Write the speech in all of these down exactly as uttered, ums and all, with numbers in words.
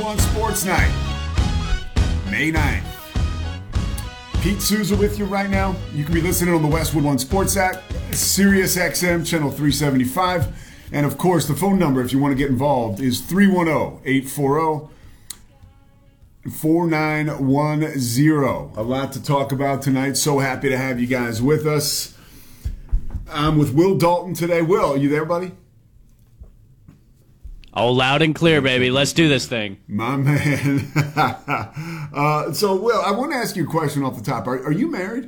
One Sports Night, May ninth. Pete Souza with you right now. You can be listening on the Westwood One Sports app, Sirius X M, channel three seventy-five. And of course, the phone number, if you want to get involved, is three one zero, eight four zero, four nine one zero. A lot to talk about tonight. So happy to have you guys with us. I'm with Will Dalton today. Will, are you there, buddy? Oh, loud and clear, baby. Let's do this thing. My man. uh, so, Will, I want to ask you a question off the top. Are, are you married?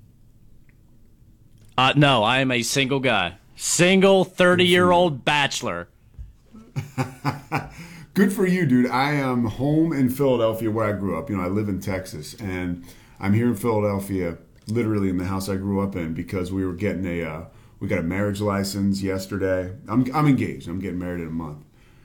Uh, no, I am a single guy. Single thirty-year-old bachelor. Good for you, dude. I am home in Philadelphia where I grew up. You know, I live in Texas, and I'm here in Philadelphia, literally in the house I grew up in, because we were getting a, uh, we got a marriage license yesterday. I'm, I'm engaged. I'm getting married in a month.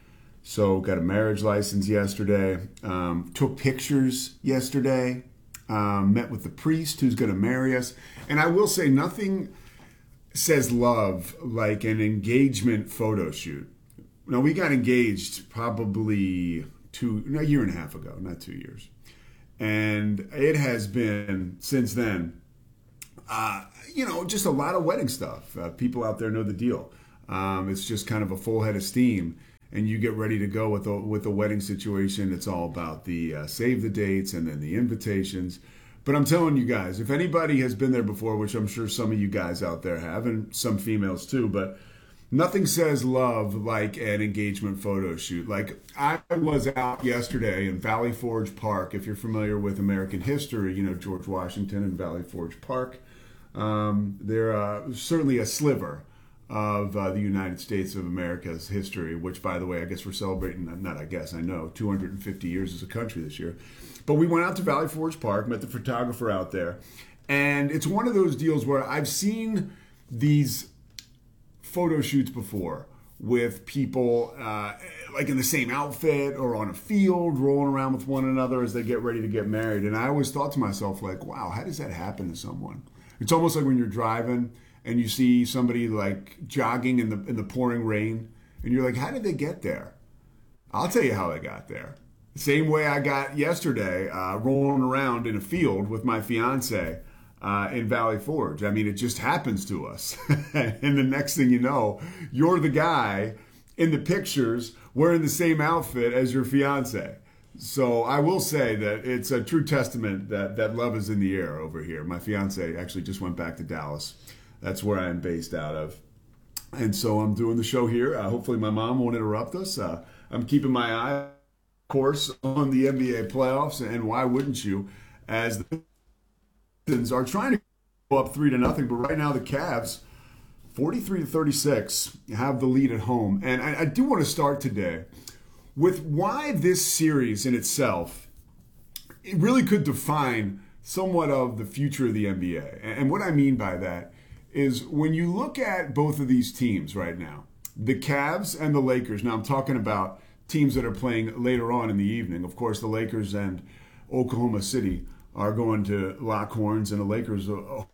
So got a marriage license yesterday, um, took pictures yesterday, um, met with the priest who's going to marry us. And I will say nothing says love like an engagement photo shoot. Now, we got engaged probably two, a year and a half ago, not two years. And it has been, since then, uh, you know, just a lot of wedding stuff. Uh, people out there know the deal. Um, it's just kind of a full head of steam. And you get ready to go with the, with the wedding situation. It's all about the uh, save the dates and then the invitations. But I'm telling you guys, if anybody has been there before, which I'm sure some of you guys out there have, and some females too, but nothing says love like an engagement photo shoot. Like, I was out yesterday in Valley Forge Park. If you're familiar with American history, you know, George Washington and Valley Forge Park. Um, they're uh, certainly a sliver of uh, the United States of America's history, which, by the way, I guess we're celebrating, not I guess, I know, two hundred fifty years as a country this year. But we went out to Valley Forge Park, met the photographer out there, and it's one of those deals where I've seen these photo shoots before with people uh, like in the same outfit or on a field rolling around with one another as they get ready to get married. And I always thought to myself, like, wow, how does that happen to someone? It's almost like when you're driving and you see somebody like jogging in the in the pouring rain, and you're like, how did they get there? I'll tell you how they got there. The same way I got yesterday, uh, rolling around in a field with my fiance uh, in Valley Forge. I mean, it just happens to us. And the next thing you know, you're the guy in the pictures wearing the same outfit as your fiance. So I will say that it's a true testament that, that love is in the air over here. My fiance actually just went back to Dallas. That's where I am based out of. And so I'm doing the show here. Uh, hopefully my mom won't interrupt us. Uh, I'm keeping my eye, of course, on the N B A playoffs. And why wouldn't you? As the Pistons are trying to go up three to nothing. But right now the Cavs, forty-three to thirty-six, have the lead at home. And I, I do want to start today with why this series in itself, it really could define somewhat of the future of the N B A. And what I mean by that is when you look at both of these teams right now, the Cavs and the Lakers. Now I'm talking about teams that are playing later on in the evening. Of course, the Lakers and Oklahoma City are going to lock horns, and the Lakers will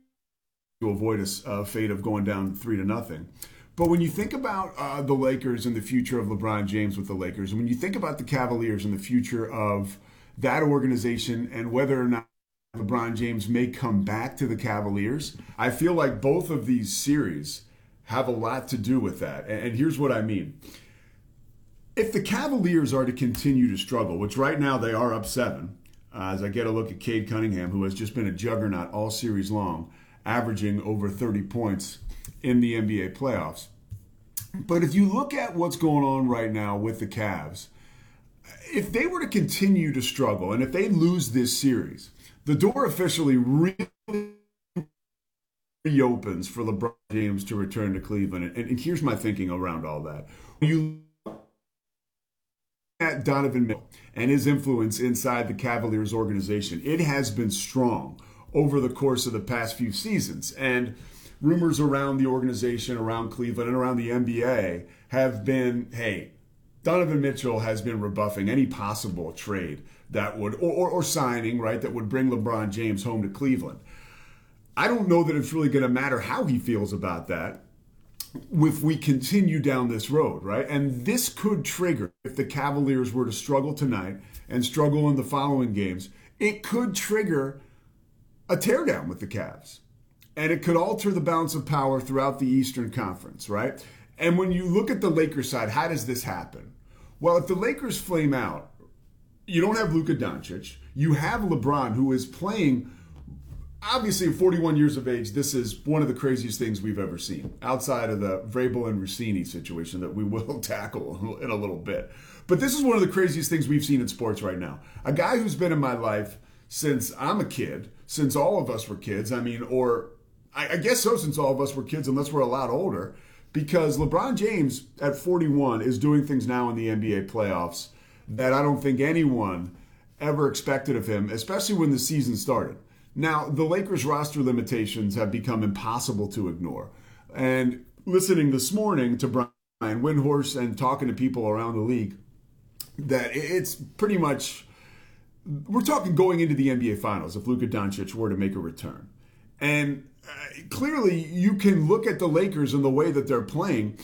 to avoid a uh, fate of going down three to nothing. But when you think about uh, the Lakers and the future of LeBron James with the Lakers, and when you think about the Cavaliers and the future of that organization and whether or not LeBron James may come back to the Cavaliers, I feel like both of these series have a lot to do with that. And here's what I mean. If the Cavaliers are to continue to struggle, which right now they are up seven, uh, as I get a look at Cade Cunningham, who has just been a juggernaut all series long, averaging over thirty points in the N B A playoffs. But if you look at what's going on right now with the Cavs, if they were to continue to struggle and if they lose this series, the door officially really reopens for LeBron James to return to Cleveland. And, and here's my thinking around all that. When you look at Donovan Mitchell and his influence inside the Cavaliers organization, it has been strong over the course of the past few seasons. And rumors around the organization, around Cleveland, and around the N B A have been, hey, Donovan Mitchell has been rebuffing any possible trade that would, or, or, or signing, right, that would bring LeBron James home to Cleveland. I don't know that it's really going to matter how he feels about that, if we continue down this road, right? And this could trigger, if the Cavaliers were to struggle tonight and struggle in the following games, it could trigger a teardown with the Cavs. And it could alter the balance of power throughout the Eastern Conference, right? And when you look at the Lakers side, how does this happen? Well, if the Lakers flame out, you don't have Luka Doncic. You have LeBron, who is playing, obviously at forty-one years of age, this is one of the craziest things we've ever seen, outside of the Vrabel and Rossini situation that we will tackle in a little bit. But this is one of the craziest things we've seen in sports right now. A guy who's been in my life since I'm a kid, since all of us were kids, I mean, or I guess so, since all of us were kids, unless we're a lot older, because LeBron James at forty-one is doing things now in the N B A playoffs that I don't think anyone ever expected of him, especially when the season started. Now, the Lakers roster limitations have become impossible to ignore. And listening this morning to Brian Windhorst and talking to people around the league, that it's pretty much, we're talking going into the N B A Finals if Luka Doncic were to make a return. And uh, clearly, you can look at the Lakers and the way that they're playing,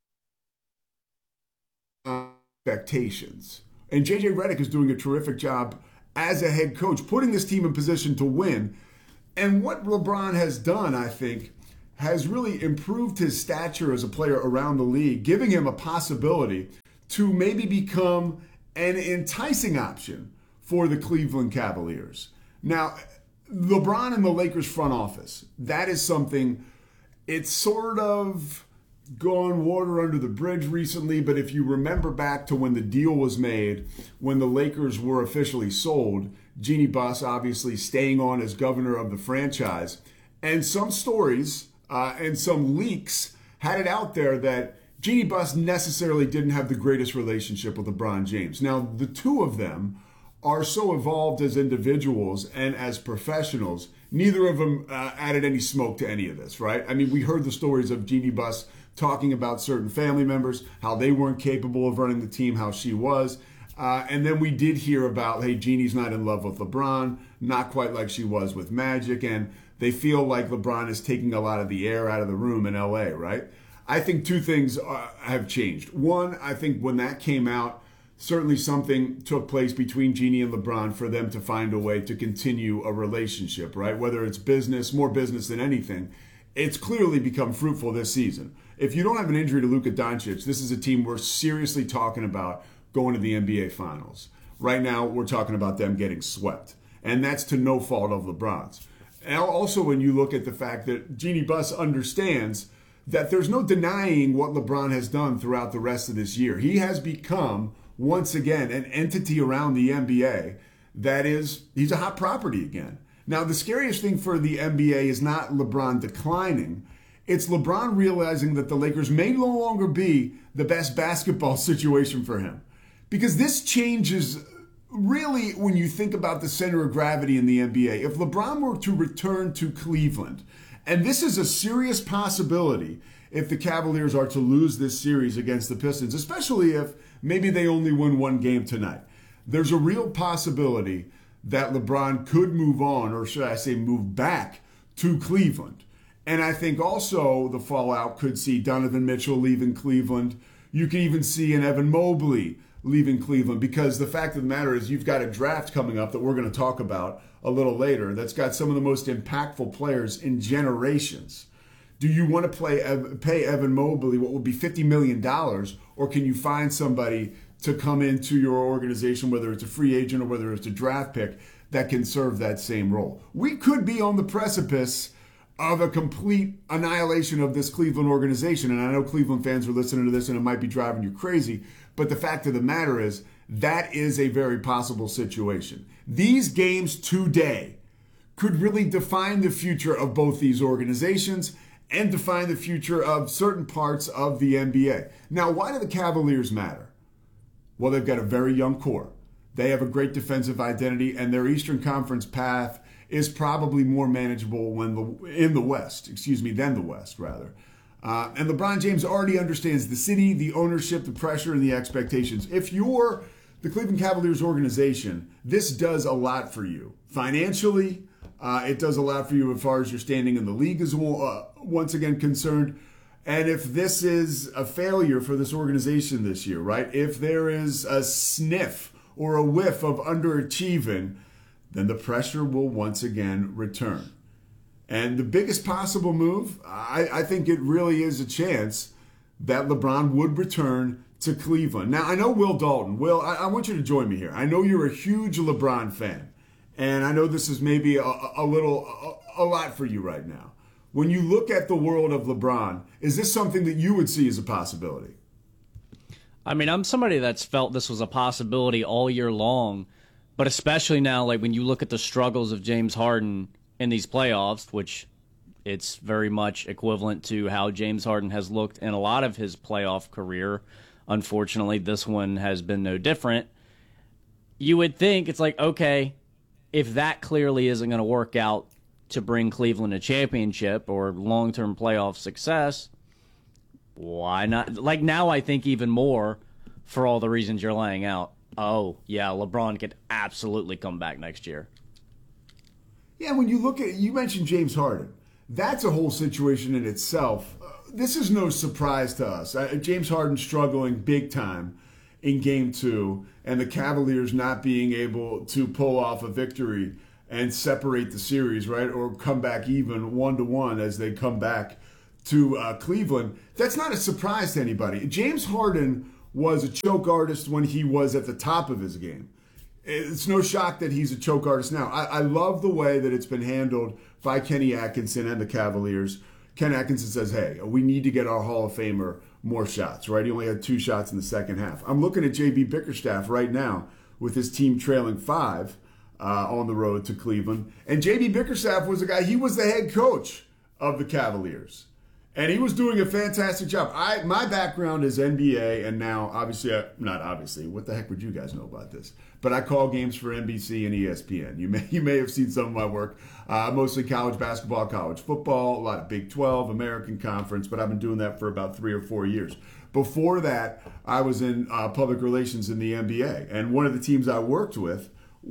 uh, expectations. And J J Redick is doing a terrific job as a head coach, putting this team in position to win. And what LeBron has done, I think, has really improved his stature as a player around the league, giving him a possibility to maybe become an enticing option for the Cleveland Cavaliers. Now, LeBron and the Lakers front office, that is something, it's sort of gone water under the bridge recently, but if you remember back to when the deal was made, when the Lakers were officially sold, Jeanie Buss obviously staying on as governor of the franchise, and some stories uh, and some leaks had it out there that Jeanie Buss necessarily didn't have the greatest relationship with LeBron James. Now, the two of them are so evolved as individuals and as professionals, neither of them uh, added any smoke to any of this, right? I mean, we heard the stories of Jeanie Buss talking about certain family members, how they weren't capable of running the team, how she was. Uh, and then we did hear about, hey, Jeannie's not in love with LeBron, not quite like she was with Magic, and they feel like LeBron is taking a lot of the air out of the room in L A, right? I think two things uh, have changed. One, I think when that came out, certainly something took place between Jeanie and LeBron for them to find a way to continue a relationship, right? Whether it's business, more business than anything, it's clearly become fruitful this season. If you don't have an injury to Luka Doncic, this is a team we're seriously talking about going to the N B A Finals. Right now, we're talking about them getting swept, and that's to no fault of LeBron's. And also, when you look at the fact that Jeanie Buss understands that there's no denying what LeBron has done throughout the rest of this year. He has become, once again, an entity around the N B A that is, he's a hot property again. Now, the scariest thing for the N B A is not LeBron declining. It's LeBron realizing that the Lakers may no longer be the best basketball situation for him. Because this changes, really, when you think about the center of gravity in the N B A. If LeBron were to return to Cleveland, and this is a serious possibility if the Cavaliers are to lose this series against the Pistons, especially if maybe they only win one game tonight. There's a real possibility that LeBron could move on, or should I say move back to Cleveland. And I think also the fallout could see Donovan Mitchell leaving Cleveland. You could even see an Evan Mobley leaving Cleveland, because the fact of the matter is you've got a draft coming up that we're going to talk about a little later that's got some of the most impactful players in generations. Do you want to play, pay Evan Mobley what would be fifty million dollars, or can you find somebody to come into your organization, whether it's a free agent or whether it's a draft pick, that can serve that same role? We could be on the precipice of a complete annihilation of this Cleveland organization. And I know Cleveland fans are listening to this and it might be driving you crazy, but the fact of the matter is that is a very possible situation. These games today could really define the future of both these organizations and define the future of certain parts of the N B A. Now, why do the Cavaliers matter? Well, they've got a very young core. They have a great defensive identity, and their Eastern Conference path is probably more manageable when the, in the West, excuse me, than the West, rather. Uh, and LeBron James already understands the city, the ownership, the pressure, and the expectations. If you're the Cleveland Cavaliers organization, this does a lot for you. Financially, uh, it does a lot for you as far as your standing in the league is uh, once again concerned. And if this is a failure for this organization this year, right? If there is a sniff or a whiff of underachieving, then the pressure will once again return. And the biggest possible move, I, I think it really is a chance that LeBron would return to Cleveland. Now, I know Will Dalton. Will, I, I want you to join me here. I know you're a huge LeBron fan, and I know this is maybe a, a little, a, a lot for you right now. When you look at the world of LeBron, is this something that you would see as a possibility? I mean, I'm somebody that's felt this was a possibility all year long, but especially now, like when you look at the struggles of James Harden in these playoffs, which it's very much equivalent to how James Harden has looked in a lot of his playoff career. Unfortunately, this one has been no different. You would think it's like, okay, if that clearly isn't going to work out to bring Cleveland a championship or long-term playoff success, why not? Like now I think even more for all the reasons you're laying out. Oh, yeah, LeBron could absolutely come back next year. Yeah, when you look at it, you mentioned James Harden. That's a whole situation in itself. Uh, this is no surprise to us. Uh, James Harden struggling big time in game two, and the Cavaliers not being able to pull off a victory and separate the series, right? Or come back even one to one as they come back to uh, Cleveland. That's not a surprise to anybody. James Harden was a choke artist when he was at the top of his game. It's no shock that he's a choke artist now. I, I love the way that it's been handled by Kenny Atkinson and the Cavaliers. Ken Atkinson says, hey, we need to get our Hall of Famer more shots, right? He only had two shots in the second half. I'm looking at J B Bickerstaff right now with his team trailing five uh, on the road to Cleveland. And J B Bickerstaff was a guy, he was the head coach of the Cavaliers. And he was doing a fantastic job. I My background is N B A, and now, obviously, I, not obviously, what the heck would you guys know about this? But I call games for N B C and E S P N. You may you may have seen some of my work, uh, mostly college basketball, college football, a lot of Big twelve, American Conference, but I've been doing that for about three or four years. Before that, I was in uh, public relations in the N B A, and one of the teams I worked with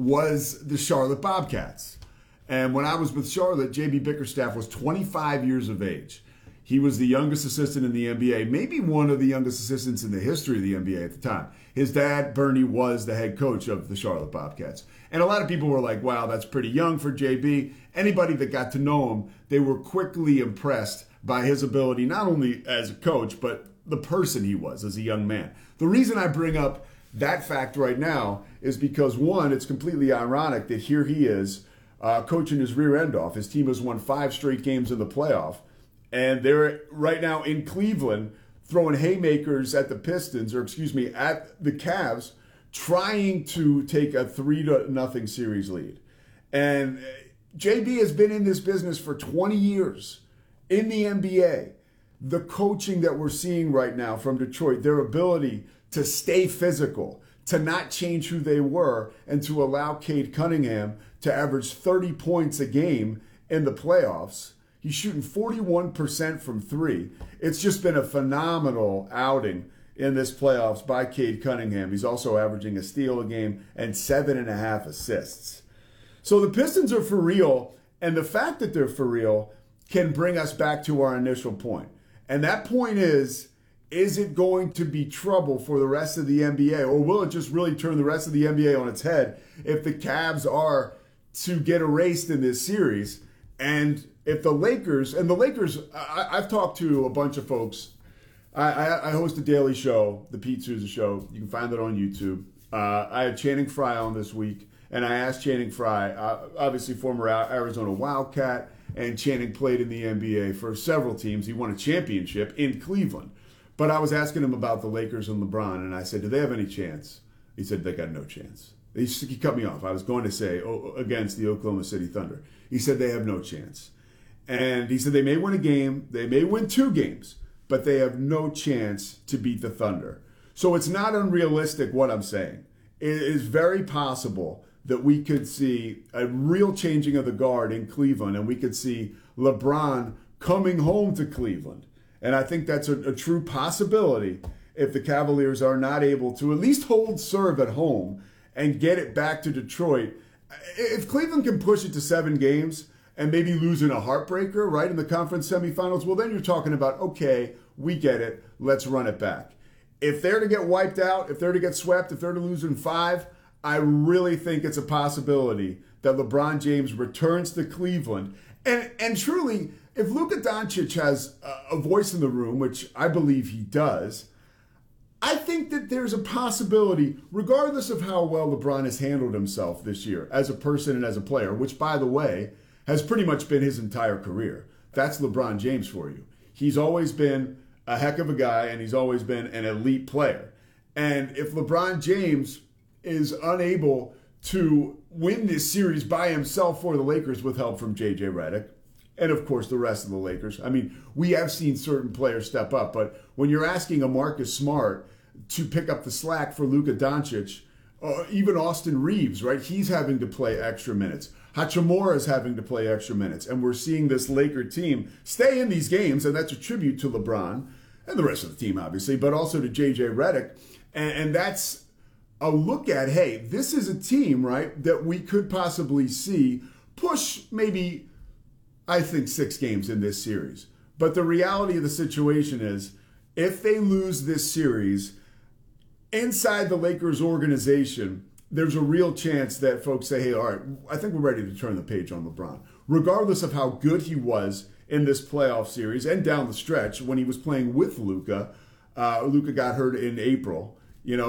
was the Charlotte Bobcats. And when I was with Charlotte, J B Bickerstaff was twenty-five years of age. He was the youngest assistant in the N B A, maybe one of the youngest assistants in the history of the N B A at the time. His dad, Bernie, was the head coach of the Charlotte Bobcats. And a lot of people were like, wow, that's pretty young for J B. Anybody that got to know him, they were quickly impressed by his ability, not only as a coach, but the person he was as a young man. The reason I bring up that fact right now is because, one, it's completely ironic that here he is uh, coaching his rear end off. His team has won five straight games in the playoff. And they're right now in Cleveland throwing haymakers at the Pistons, or excuse me, at the Cavs, trying to take a three to nothing series lead. And J B has been in this business for twenty years in the N B A. The coaching that we're seeing right now from Detroit, their ability to stay physical, to not change who they were, and to allow Cade Cunningham to average thirty points a game in the playoffs. He's shooting forty-one percent from three. It's just been a phenomenal outing in this playoffs by Cade Cunningham. He's also averaging a steal a game and seven and a half assists. So the Pistons are for real, and the fact that they're for real can bring us back to our initial point. And that point is, is it going to be trouble for the rest of the N B A, or will it just really turn the rest of the N B A on its head if the Cavs are to get erased in this series? And if the Lakers, and the Lakers, I, I've talked to a bunch of folks. I, I, I host a daily show, the Pete Souza Show. You can find it on YouTube. Uh, I had Channing Frye on this week, and I asked Channing Frye, uh, obviously former Arizona Wildcat, and Channing played in the N B A for several teams. He won a championship in Cleveland. But I was asking him about the Lakers and LeBron, and I said, do they have any chance? He said, they got no chance. He, he cut me off. I was going to say, oh, against the Oklahoma City Thunder. He said, they have no chance. And he said they may win a game, they may win two games, but they have no chance to beat the Thunder. So it's not unrealistic what I'm saying. It is very possible that we could see a real changing of the guard in Cleveland, and we could see LeBron coming home to Cleveland. And I think that's a, a true possibility if the Cavaliers are not able to at least hold serve at home and get it back to Detroit. If Cleveland can push it to seven games, and maybe losing a heartbreaker, right, in the conference semifinals, well, then you're talking about, okay, we get it, let's run it back. If they're to get wiped out, if they're to get swept, if they're to lose in five, I really think it's a possibility that LeBron James returns to Cleveland. And and truly, if Luka Doncic has a voice in the room, which I believe he does, I think that there's a possibility, regardless of how well LeBron has handled himself this year as a person and as a player, which, by the way, has pretty much been his entire career. That's LeBron James for you. He's always been a heck of a guy, and he's always been an elite player. And if LeBron James is unable to win this series by himself for the Lakers with help from J J Redick, and of course the rest of the Lakers, I mean, we have seen certain players step up, but when you're asking a Marcus Smart to pick up the slack for Luka Doncic, uh, even Austin Reeves, right? He's having to play extra minutes. Hachimura is having to play extra minutes. And we're seeing this Laker team stay in these games, and that's a tribute to LeBron and the rest of the team, obviously, but also to J J Redick. And, and that's a look at, hey, this is a team, right, that we could possibly see push maybe, I think, six games in this series. But the reality of the situation is, if they lose this series, inside the Lakers organization, there's a real chance that folks say, hey, all right, I think we're ready to turn the page on LeBron. Regardless of how good he was in this playoff series and down the stretch when he was playing with Luka, uh, Luka got hurt in April, you know,